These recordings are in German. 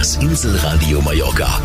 Das Inselradio Mallorca.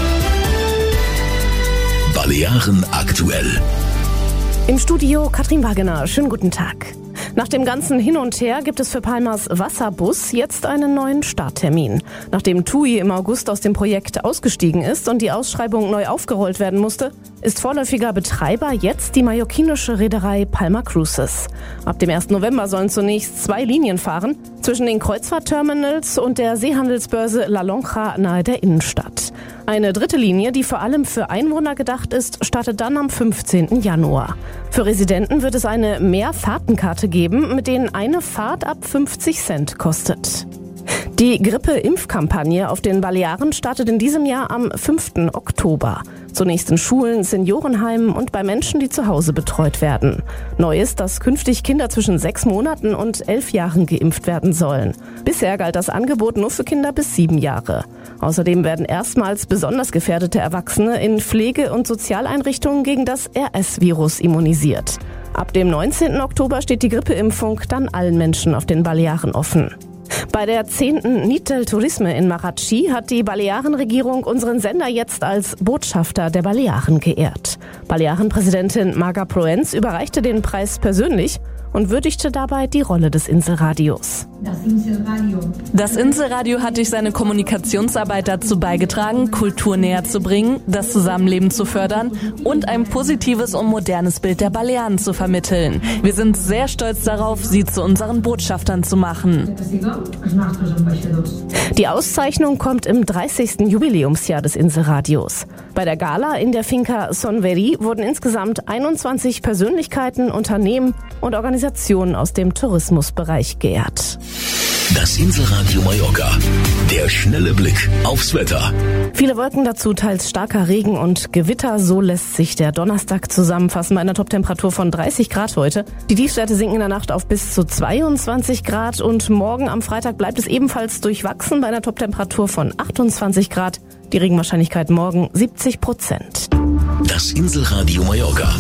Balearen aktuell. Im Studio Katrin Wagener. Schönen guten Tag. Nach dem ganzen Hin und Her gibt es für Palmas Wasserbus jetzt einen neuen Starttermin. Nachdem TUI im August aus dem Projekt ausgestiegen ist und die Ausschreibung neu aufgerollt werden musste, ist vorläufiger Betreiber jetzt die mallorquinische Reederei Palma Cruises. Ab dem 1. November sollen zunächst 2 Linien fahren, zwischen den Kreuzfahrtterminals und der Seehandelsbörse La Lonja nahe der Innenstadt. Eine dritte Linie, die vor allem für Einwohner gedacht ist, startet dann am 15. Januar. Für Residenten wird es eine Mehrfahrtenkarte geben, mit denen eine Fahrt ab 50 Cent kostet. Die Grippe-Impfkampagne auf den Balearen startet in diesem Jahr am 5. Oktober. Zunächst in Schulen, Seniorenheimen und bei Menschen, die zu Hause betreut werden. Neu ist, dass künftig Kinder zwischen 6 Monaten und 11 Jahren geimpft werden sollen. Bisher galt das Angebot nur für Kinder bis 7 Jahre. Außerdem werden erstmals besonders gefährdete Erwachsene in Pflege- und Sozialeinrichtungen gegen das RS-Virus immunisiert. Ab dem 19. Oktober steht die Grippeimpfung dann allen Menschen auf den Balearen offen. Bei der 10. Nit del Turisme in Marratxí hat die Balearenregierung unseren Sender jetzt als Botschafter der Balearen geehrt. Balearenpräsidentin Marga Proens überreichte den Preis persönlich und würdigte dabei die Rolle des Inselradios. Das Inselradio hat durch seine Kommunikationsarbeit dazu beigetragen, Kultur näher zu bringen, das Zusammenleben zu fördern und ein positives und modernes Bild der Balearen zu vermitteln. Wir sind sehr stolz darauf, sie zu unseren Botschaftern zu machen. Die Auszeichnung kommt im 30. Jubiläumsjahr des Inselradios. Bei der Gala in der Finca Son Verí wurden insgesamt 21 Persönlichkeiten, Unternehmen und Organisationen aus dem Tourismusbereich geehrt. Das Inselradio Mallorca. Der schnelle Blick aufs Wetter. Viele Wolken, dazu teils starker Regen und Gewitter. So lässt sich der Donnerstag zusammenfassen bei einer Toptemperatur von 30 Grad heute. Die Tiefstwerte sinken in der Nacht auf bis zu 22 Grad und morgen am Freitag bleibt es ebenfalls durchwachsen bei einer Toptemperatur von 28 Grad. Die Regenwahrscheinlichkeit morgen 70%. Das Inselradio Mallorca.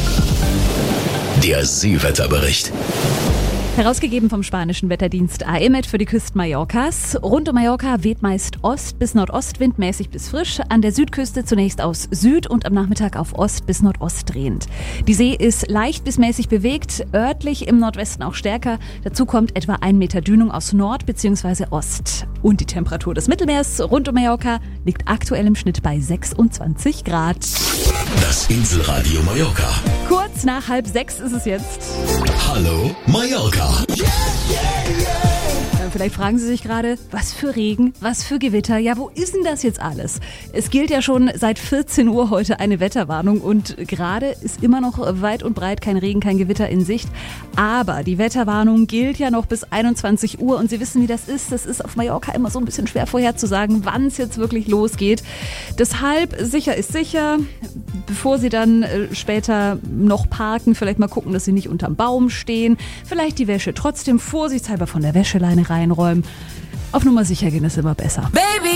Der Seewetterbericht. Herausgegeben vom spanischen Wetterdienst AEMET für die Küsten Mallorcas. Rund um Mallorca weht meist Ost- bis Nordostwind, mäßig bis frisch. An der Südküste zunächst aus Süd und am Nachmittag auf Ost bis Nordost drehend. Die See ist leicht bis mäßig bewegt, örtlich im Nordwesten auch stärker. Dazu kommt etwa 1 Meter Dünung aus Nord- bzw. Ost. Und die Temperatur des Mittelmeers rund um Mallorca liegt aktuell im Schnitt bei 26 Grad. Das Inselradio Mallorca. Kurz nach 5:30 ist es jetzt. Hallo Mallorca. Vielleicht fragen Sie sich gerade, was für Regen, was für Gewitter, ja, wo ist denn das jetzt alles? Es gilt ja schon seit 14 Uhr heute eine Wetterwarnung und gerade ist immer noch weit und breit kein Regen, kein Gewitter in Sicht. Aber die Wetterwarnung gilt ja noch bis 21 Uhr und Sie wissen, wie das ist. Das ist auf Mallorca immer so ein bisschen schwer vorherzusagen, wann es jetzt wirklich losgeht. Deshalb, sicher ist sicher, bevor Sie dann später noch parken, vielleicht mal gucken, dass Sie nicht unterm Baum stehen. Vielleicht die Wäsche trotzdem vorsichtshalber von der Wäscheleine reinräumen. Auf Nummer sicher gehen ist immer besser. Baby!